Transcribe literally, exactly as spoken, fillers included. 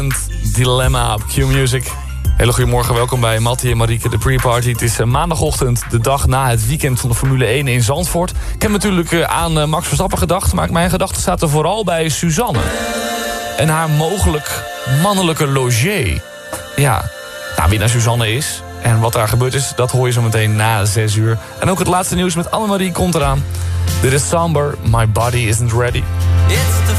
Dilemma op Q-Music. Hele goedemorgen, welkom bij Mattie en Marieke, de pre-party. Het is uh, maandagochtend, de dag na het weekend van de Formule één in Zandvoort. Ik heb natuurlijk uh, aan uh, Max Verstappen gedacht, maar mijn gedachten zaten vooral bij Suzanne. En haar mogelijk mannelijke logé. Ja, nou, wie nou Suzanne is en wat daar gebeurd is, dat hoor je zo meteen na zes uur. En ook het laatste nieuws met Annemarie komt eraan. Dit is Somber, My Body Isn't Ready. It's the